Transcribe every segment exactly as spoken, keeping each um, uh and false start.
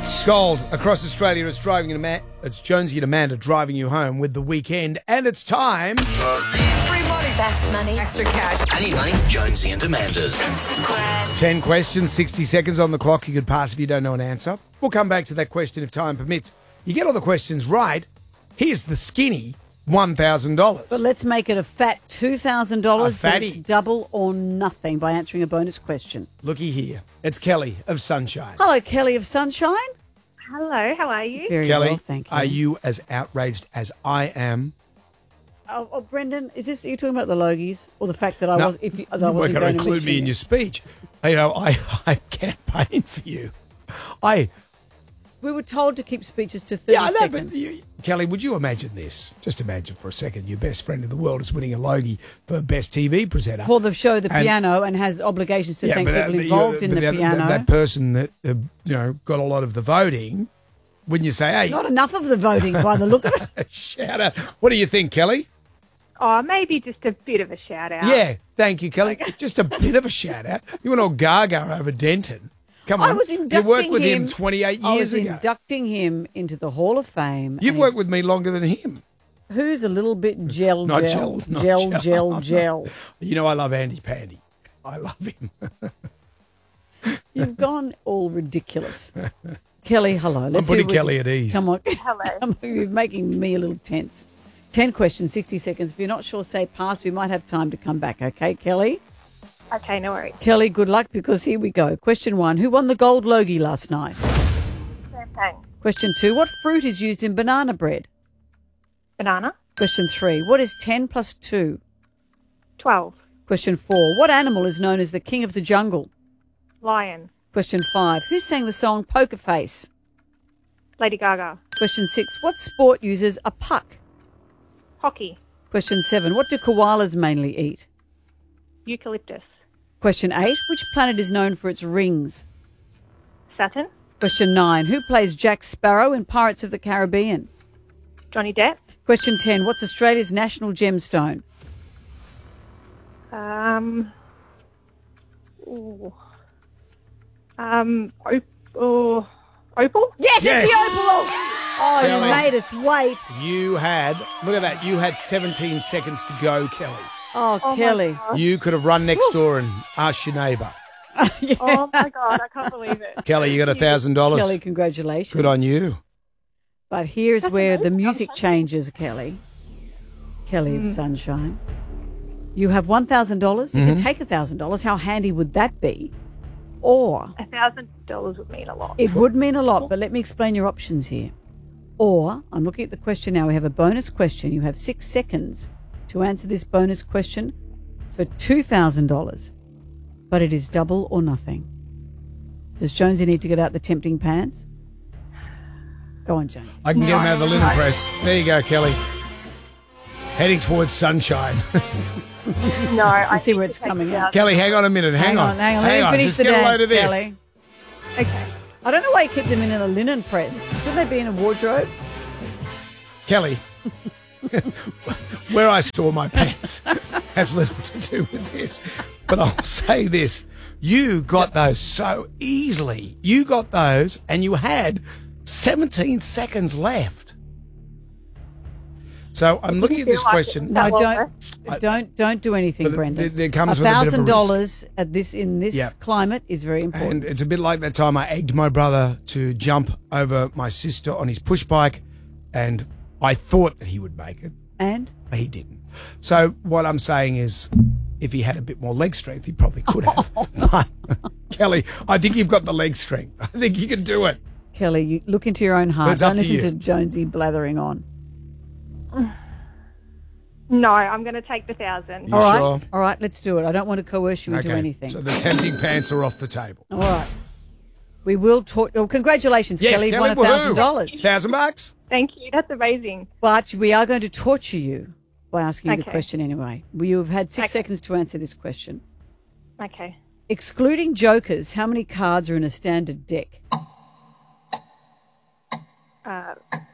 Gold across Australia. It's driving you to Ma- It's Jonesy and Amanda driving you home with the weekend, and it's time. Free money. Fast money. Extra cash. I need money. Jonesy and Amanda's. Instagram. Ten questions, sixty seconds on the clock. You could pass if you don't know an answer. We'll come back to that question if time permits. You get all the questions right. Here's the skinny one thousand dollars. But let's make it a fat two thousand dollars. A fatty. It's double or nothing by answering a bonus question. Looky here. It's Kelly of Sunshine. Hello, Kelly of Sunshine. Hello, how are you? Very Kelly, well, thank you. are you as outraged as I am? Oh, oh, Brendan, is this, are you talking about the Logies or the fact that I No, was, if you, that I you weren't wasn't going to going to include mention me in it? your speech. You know, I, I campaign for you. I We were told to keep speeches to thirty Yeah, I know, seconds. but you, Kelly, would you imagine this? Just imagine for a second your best friend in the world is winning a Logie for Best T V Presenter. For the show, the And- piano, and has obligations to thank but, uh, people you- involved in but the that, piano. That, that person that, uh, you know, got a lot of the voting, when you say, hey, Not enough of the voting by the look of it. shout out. What do you think, Kelly? Oh, maybe just a bit of a shout out. Yeah, thank you, Kelly. Just a bit of a shout out. You went all gaga over Denton. Come on. I was you inducting worked with him, him twenty-eight I years was ago. inducting him into the Hall of Fame. You've and worked with me longer than him. who's a little bit gel, Not gel, gel, not gel, gel. gel, gel. You know I love Andy Pandy. I love him. You've gone all ridiculous. Kelly, hello. Let's I'm putting see what- Kelly at ease. Come on. Hello. Come on, you're making me a little tense. Ten questions, sixty seconds. If you're not sure, say pass. We might have time to come back, okay, Kelly? Okay, no worries. Kelly, good luck because here we go. Question one. Who won the gold Logie last night? Champagne. Question two. What fruit is used in banana bread? Banana. Question three. What is ten plus two? twelve. Question four. What animal is known as the king of the jungle? Lion. Question five. Who sang the song Poker Face? Lady Gaga. Question six. What sport uses a puck? Hockey. Question seven. What do koalas mainly eat? Eucalyptus. Question eight. Which planet is known for its rings? Saturn. Question nine. Who plays Jack Sparrow in Pirates of the Caribbean? Johnny Depp. Question ten. What's Australia's national gemstone? Um. Ooh. Um. Op- oh, opal. Yes, Yes. it's the opal. Oh, Kelly. you made us wait. You had, look at that, you had seventeen seconds to go, Kelly. Oh, Oh my Kelly. God. You could have run next door and asked your neighbour. Oh my God, I can't believe it. Kelly, you got one thousand dollars. Kelly, congratulations. Good on you. But here's where the music changes, Kelly. Kelly of Sunshine. You have one thousand dollars. You can take one thousand dollars. How handy would that be? Or A thousand dollars would mean a lot. it would mean a lot, but let me explain your options here. Or, I'm looking at the question now. We have a bonus question. You have six seconds to answer this bonus question for two thousand dollars. But it is double or nothing. Does Jonesy need to get out the tempting pants? Go on, Jonesy. I can get him out of the linen press. There you go, Kelly. Heading towards sunshine. No, I Let's see need where to it's take coming the out. Kelly, hang on a minute. Hang, Hang on, hang on. Hang Let me finish Just the get a dance, load of this. Kelly. Okay. I don't know why you keep them in a linen press. Shouldn't they be in a wardrobe? Kelly, where I store my pants has little to do with this. But I'll say this. You got those so easily. You got those and you had seventeen seconds left. So I'm looking at this like question. it. No, Well, don't, don't, don't do anything, But it- Brendan. it- it comes a with a bit of a thousand risk. dollars at this in this Yeah. climate is very important. And it's a bit like that time I egged my brother to jump over my sister on his push bike, and I thought that he would make it. And, He didn't. So what I'm saying is, if he had a bit more leg strength, he probably could have. But, Kelly, I think you've got the leg strength. I think you can do it. Kelly, you look into your own heart. It's up Don't to listen you. to Jonesy blathering on. No, I'm going to take the thousand. You All right, sure? all right, let's do it. I don't want to coerce you into anything. So the tempting pants are off the table. All right. We will talk. Oh, congratulations, Yes, Kelly. You've Kelly, won a thousand woohoo. dollars. Thousand bucks? Thank you. That's amazing. But we are going to torture you by asking you the Okay. question anyway. Well, you have had six Okay. seconds to answer this question. Okay. Excluding jokers, how many cards are in a standard deck? Uh,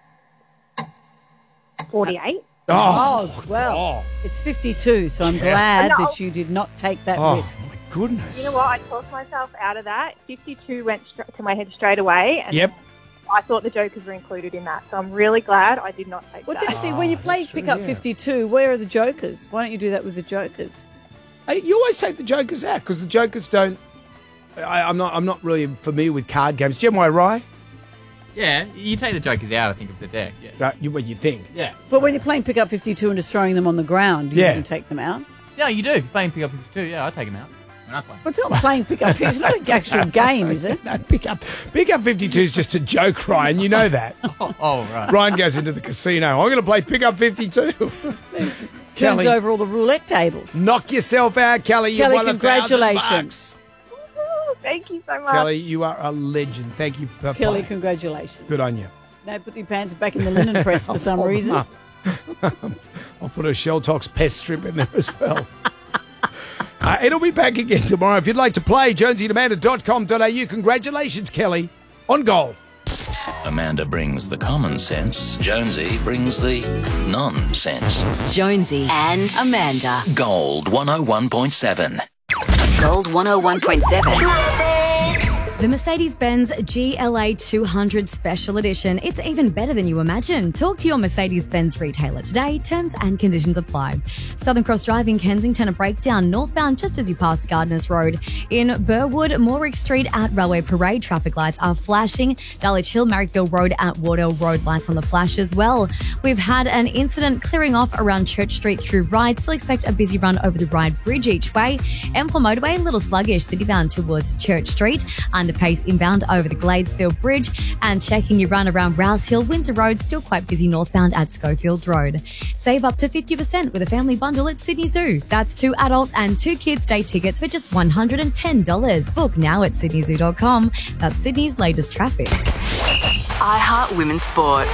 forty-eight. Oh, well, oh. it's fifty-two, so I'm Yeah. glad No. that you did not take that Oh, risk. my goodness. You know what? I talked myself out of that. fifty-two went str- to my head straight away. And Yep. I thought the jokers were included in that, so I'm really glad I did not take What's that. interesting, when you play that's true, Pick Up yeah. fifty-two, where are the jokers? Why don't you do that with the jokers? Hey, you always take the jokers out because the jokers don't. I, I'm not. I'm not really familiar with card games. Do you know why, Rye? Yeah, you take the jokers out, I think, of the deck. Yeah. Right, you, what you think? Yeah. But when you're playing Pick Up fifty-two and just throwing them on the ground, you Yeah. can take them out. Yeah, you do. If you're playing Pick Up fifty-two, yeah, I take them out. When I play. But it's not playing Pick Up fifty-two. It's not an actual game, is it? No, pick up. Pick up fifty-two is just a joke, Ryan. You know that. Oh, oh right. Ryan goes into the casino. I'm going to play pick up fifty-two. Turns Kelly, over all the roulette tables. knock yourself out, Kelly. You Kelly, won a thousand congratulations. bucks. Woo, thank you so much. Kelly, you are a legend. Thank you for Kelly, playing. congratulations. Good on you. No, put your pants back in the linen press for some Hold them reason. up. I'll put a Shell Tox pest strip in there as well. uh, it'll be back again tomorrow. If you'd like to play, jonesy and amanda dot com dot a u. Congratulations, Kelly, on gold. Amanda brings the common sense. Jonesy brings the nonsense. Jonesy and Amanda. Gold one oh one point seven. Gold one oh one point seven. The Mercedes-Benz G L A two hundred Special Edition. It's even better than you imagine. Talk to your Mercedes-Benz retailer today. Terms and conditions apply. Southern Cross Drive in Kensington, a breakdown northbound just as you pass Gardners Road. In Burwood, Morwick Street at Railway Parade, traffic lights are flashing. Dulwich Hill, Marrickville Road at Wardell Road, lights on the flash as well. We've had an incident clearing off around Church Street through Ryde. Still expect a busy run over the Ryde Bridge each way. M four motorway, a little sluggish, citybound towards Church Street. Under pace inbound over the Gladesville Bridge, and checking your run around Rouse Hill, Windsor Road, still quite busy northbound at Schofields Road. Save up to fifty percent with a family bundle at Sydney Zoo. That's two adult and two kids day tickets for just one hundred ten dollars. Book now at sydney zoo dot com. That's Sydney's latest traffic. iHeart Women's Sport.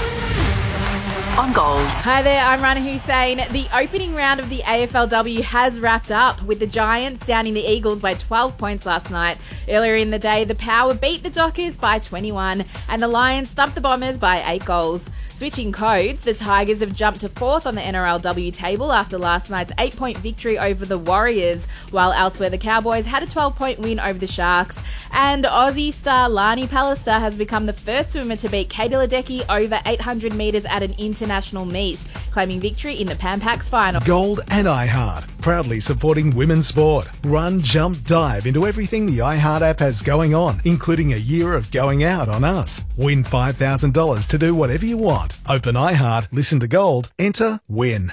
On Gold. Hi there, I'm Rana Hussein. The opening round of the A F L W has wrapped up with the Giants downing the Eagles by twelve points last night. Earlier in the day, the Power beat the Dockers by twenty-one and the Lions thumped the Bombers by eight goals. Switching codes, the Tigers have jumped to fourth on the N R L W table after last night's eight-point victory over the Warriors, while elsewhere the Cowboys had a twelve-point win over the Sharks. And Aussie star Lani Pallister has become the first swimmer to beat Katie Ledecky over eight hundred metres at an international meet, claiming victory in the Pan Pacs final. Gold and iHeart, proudly supporting women's sport. Run, jump, dive into everything the iHeart app has going on, including a year of going out on us. Win five thousand dollars to do whatever you want. Open iHeart, listen to Gold, enter, win.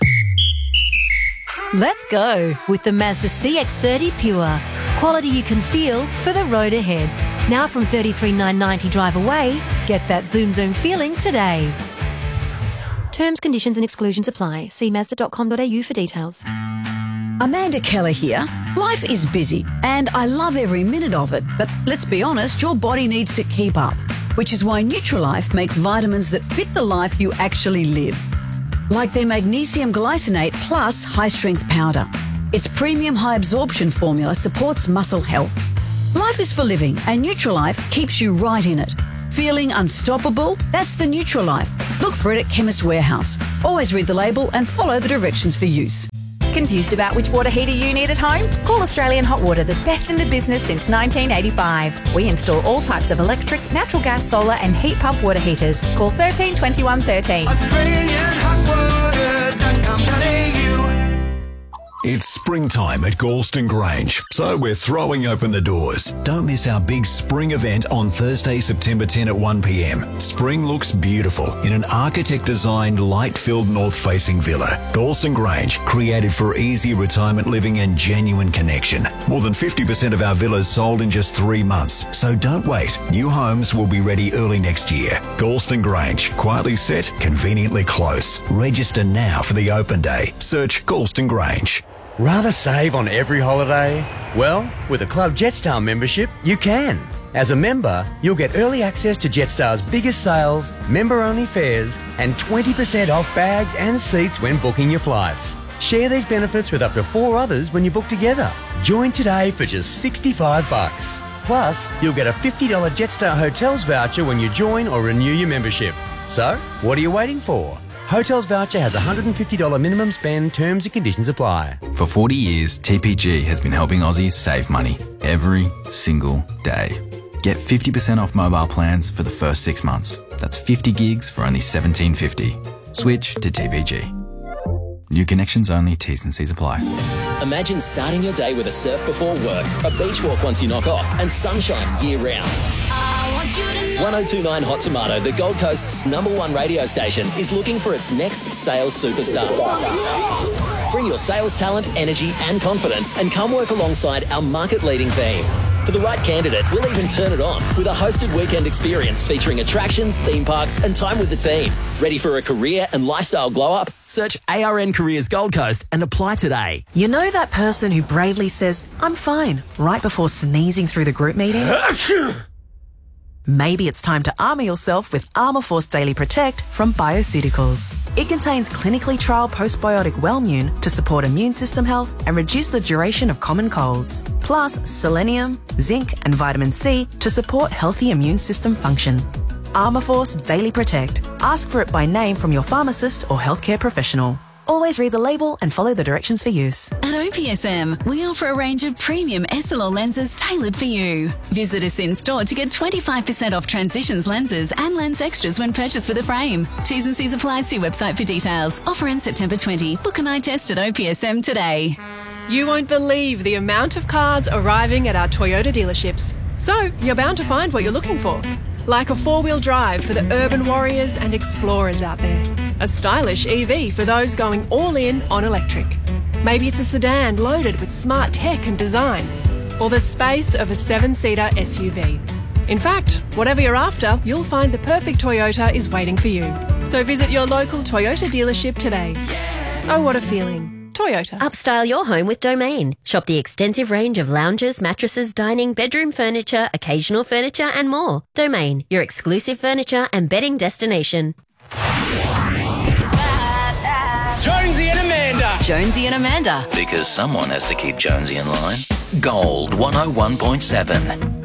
Let's go with the Mazda C X thirty Pure. Quality you can feel for the road ahead. Now from thirty-three thousand nine hundred ninety drive away, get that zoom zoom feeling today. Terms, conditions and exclusions apply. See mazda dot com dot a u for details. Amanda Keller here. Life is busy and I love every minute of it, but let's be honest, your body needs to keep up, which is why Nutrilife makes vitamins that fit the life you actually live. Like their magnesium glycinate plus high-strength powder. Its premium high-absorption formula supports muscle health. Life is for living and Nutrilife keeps you right in it. Feeling unstoppable? That's the Nutrilife. Look for it at Chemist Warehouse. Always read the label and follow the directions for use. Confused about which water heater you need at home? Call Australian Hot Water, the best in the business since nineteen eighty-five. We install all types of electric, natural gas, solar and heat pump water heaters. Call thirteen twenty-one thirteen. Australian Hot Water dot com dot a u. It's springtime at Galston Grange, so we're throwing open the doors. Don't miss our big spring event on Thursday, September tenth at one p m. Spring looks beautiful in an architect-designed, light-filled north-facing villa. Galston Grange, created for easy retirement living and genuine connection. More than fifty percent of our villas sold in just three months, so don't wait. New homes will be ready early next year. Galston Grange, quietly set, conveniently close. Register now for the open day. Search Galston Grange. Rather save on every holiday? Well, with a Club Jetstar membership, you can. As a member, you'll get early access to Jetstar's biggest sales, member-only fares, and twenty percent off bags and seats when booking your flights. Share these benefits with up to four others when you book together. Join today for just sixty-five bucks. Plus, you'll get a fifty dollars Jetstar Hotels voucher when you join or renew your membership. So, what are you waiting for? Hotels voucher has a one hundred fifty dollars minimum spend. Terms and conditions apply. For forty years, T P G has been helping Aussies save money every single day. Get fifty percent off mobile plans for the first six months. That's fifty gigs for only seventeen fifty. Switch to T P G. New connections only, T's and C's apply. Imagine starting your day with a surf before work, a beach walk once you knock off, and sunshine year round. one oh two point nine Hot Tomato, the Gold Coast's number one radio station, is looking for its next sales superstar. Bring your sales talent, energy and confidence and come work alongside our market-leading team. For the right candidate, we'll even turn it on with a hosted weekend experience featuring attractions, theme parks and time with the team. Ready for a career and lifestyle glow-up? Search A R N Careers Gold Coast and apply today. You know that person who bravely says, "I'm fine," right before sneezing through the group meeting? Maybe it's time to armour yourself with Armour Force Daily Protect from Bioceuticals. It contains clinically trialled postbiotic Wellmune to support immune system health and reduce the duration of common colds. Plus selenium, zinc and vitamin C to support healthy immune system function. Armour Force Daily Protect. Ask for it by name from your pharmacist or healthcare professional. Always read the label and follow the directions for use. At O P S M, we offer a range of premium S L R lenses tailored for you. Visit us in store to get twenty-five percent off Transitions lenses and lens extras when purchased with a frame. T's and C's apply. See website for details. Offer ends September twentieth. Book an eye test at O P S M today. You won't believe the amount of cars arriving at our Toyota dealerships. So you're bound to find what you're looking for. Like a four-wheel drive for the urban warriors and explorers out there. A stylish E V for those going all in on electric. Maybe it's a sedan loaded with smart tech and design. Or the space of a seven-seater S U V. In fact, whatever you're after, you'll find the perfect Toyota is waiting for you. So visit your local Toyota dealership today. Oh, what a feeling. Toyota. Upstyle your home with Domain. Shop the extensive range of lounges, mattresses, dining, bedroom furniture, occasional furniture and more. Domain, your exclusive furniture and bedding destination. Jonesy and Amanda. Jonesy and Amanda. Because someone has to keep Jonesy in line. Gold one oh one point seven.